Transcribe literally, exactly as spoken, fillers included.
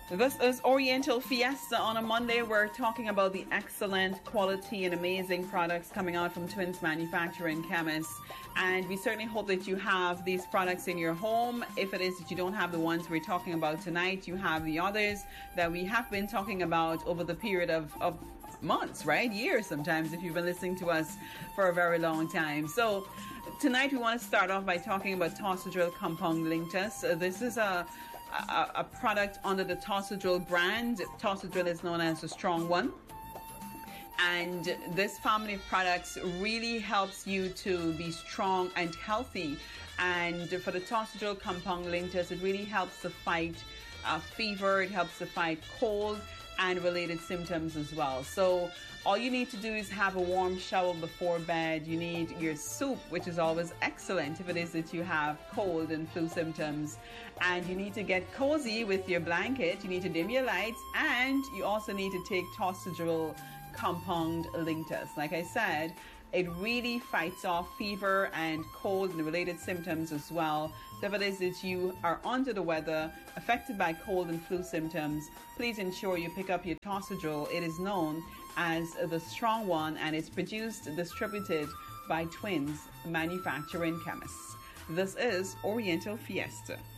This is Oriental Fiesta on a Monday. We're talking about the excellent quality and amazing products coming out from Twins Manufacturing Chemists. And we certainly hope that you have these products in your home. If it is that you don't have the ones we're talking about tonight, you have the others that we have been talking about over the period of, of months, right? Years sometimes, if you've been listening to us for a very long time. So tonight we want to start off by talking about Tosadril Compound Linctus. Uh, this is a A, a product under the Tosadril brand. Tosadril is known as the strong one. And this family of products really helps you to be strong and healthy. And for the Tosadril Compound Linctus, it really helps to fight uh, fever, it helps to fight cold and related symptoms as well. So all you need to do is have a warm shower before bed. You need your soup, which is always excellent if it is that you have cold and flu symptoms. And you need to get cozy with your blanket. You need to dim your lights. And you also need to take Tosadril Compound Linctus. Like I said, it really fights off fever and cold and related symptoms as well. So if it is that you are under the weather, affected by cold and flu symptoms, please ensure you pick up your Tosadril. It is known as the strong one, and it's produced, distributed by Twins Manufacturing Chemists. This is Oriental Fiesta.